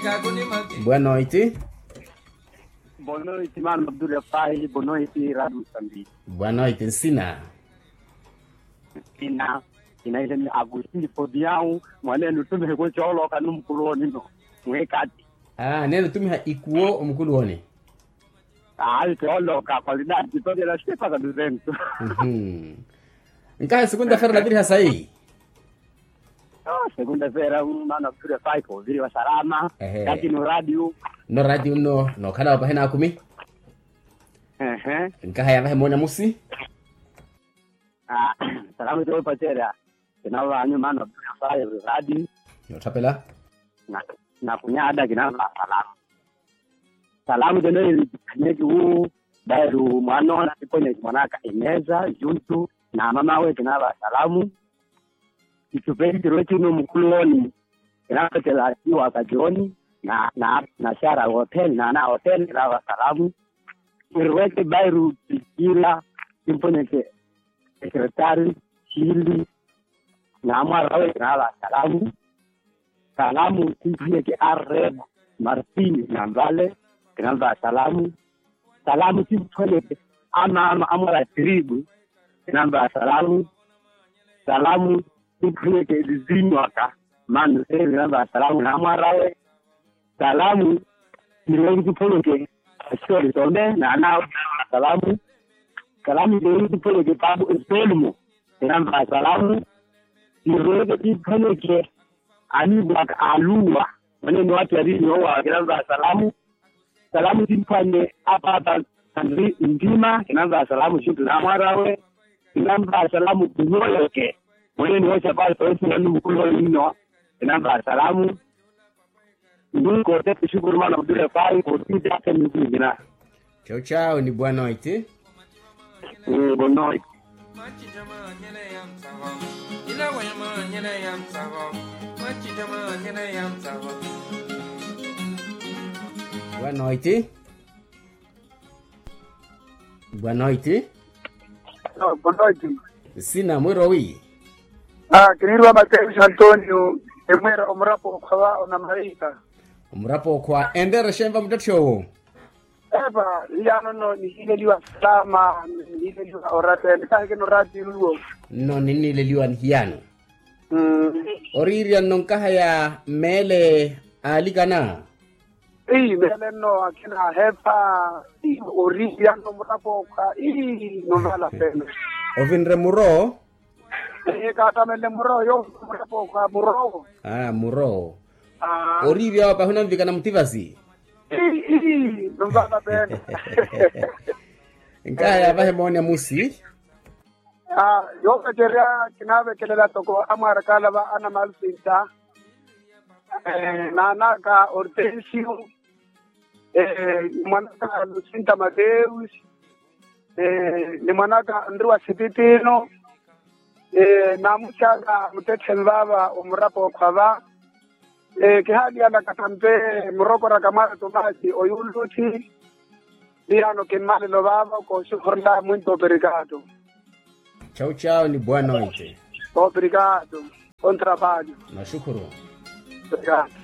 Boa noite. Boa noite, mano Abdul Fai. Boa noite, Rádio Moçambique. Boa noite, ensina. Ina ile Agostinho Fodião, mwanenu tume choloka numkuloni no. Mwekati. Neno tumiha ikuo umkuluone. Choloka qualidade toda ela chefa da 200. Nkae segunda-feira na vile sahi. Segunda-feira mano Abdul Fai po vile wa salama. Kati no radio. No radio no kana pa hina kumi. Nkae ya mona musi. Salamu tu patera. Kenapa anyu mano Fai radio. No tapela. Na kunyada kinapa salamu deno kineki huu bado mwana na kwenye mwanaka Ineza juntu na mama wewe kinapa salamu kitupeni kirochi no mkuloni kinapa telatiwa kajoni na shara hotel na hotel kinapa salamu kirweke bairu kila kimponeke sekretari chili na mara wewe kinapa salamu kimpunya ke Arab Martin Nambale kenamba salamu kimpunya ke amara tribu kenamba salamu kimpunya ke Zinwaka man kenamba salamu na amara salamu kimpunya ke Shori Tonde na salamu kimpunya ke Babu Selmo kenamba salamu kimpunya ke Anibu Alua maneno watu walio wa kinaanza salamu simpane hapa Andri Ndima kinaanza salamu shutu na mwarawe kinaanza salamu kunyoke maneno wote pale tosi na mkulo nino kinaanza salamu ndugu wote shukuru mana Abdul Fai kwa kiti hata mzima. Chao ni boa noite. Boa noite. Boa noite. Boa noite. Boa noite. Sina Murowi. Kinirwa Mateus Antonio, emwera omrapo kwa ona Marika. Omrapo kwa endera shemba mtacho. Eba, no ni ile liwa sama, ni ile liwa orate, ni kake no rati luo. No ni ile liwa hiano. Oriria nonkaha ya mele aligana. Mele no akina hepa, oriria no mrapo kwa no vala pena. Ovinre muro? Kata mele muro yo mrapo kwa muro. Muro. Oriria wapa huna mvika na mtivasi? No vala pena. Nkaha ya vahe monia musi? Yo kajeria kinabe kelela toko amara kala ba ana malsinta nana ka Hortensio manaka Lucinta Mateus ni manaka Andrew Sititino na muchaga mtethen baba umrapo kwaba kihali ana katampe muroko rakamara tomasi oyuluti diano kemale lo baba ko shukrla muito obrigado. Chao ni boa noite. Obrigado. Bom trabalho. Nashukuru. Obrigado.